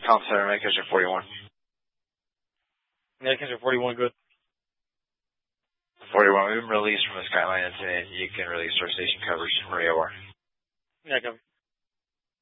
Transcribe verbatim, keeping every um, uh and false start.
Tom Center, Lancaster forty-one. Lancaster forty-one, good. forty-one, we've been released from the Skyline incident. You can release our station coverage from where you are. Yeah, copy.